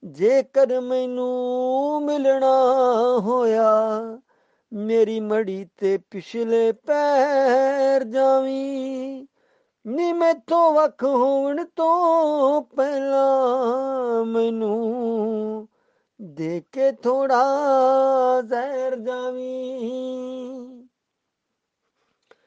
ਜੇਕਰ ਮੈਨੂੰ ਮਿਲਣਾ ਹੋਇਆ ਮੇਰੀ ਮੜੀ ਤੇ ਪਿਛਲੇ ਪੈਰ ਜਾਵੀਂ ਨੀ ਮੈਥੋਂ ਵੱਖ ਹੋਣ ਤੋਂ ਪਹਿਲਾਂ ਮੈਨੂੰ ਦੇ ਕੇ ਥੋੜਾ ਜ਼ਹਿਰ ਜਾਵੀਂ।